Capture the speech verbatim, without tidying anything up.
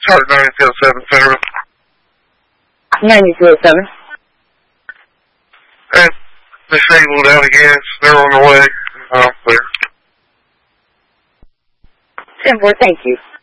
Start ninety-two oh seven, Federal. ninety-two oh seven. And disabled out of gas. They're on the way. Uh, clear. ten four, thank you.